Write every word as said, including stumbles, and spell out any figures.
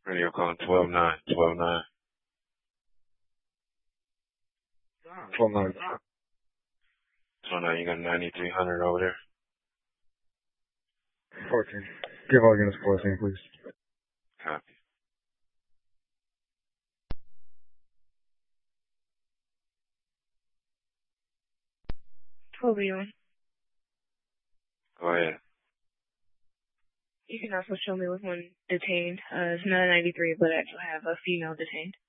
Radio calling twelve nine, twelve nine. twelve nine. twelve nine, you got ninety-three hundred over there? fourteen. Give all units fourteen, please. Copy. twelve oh one. Go ahead. You can also show me with one detained. Uh, it's not a ninety-three, but I actually have a female detained.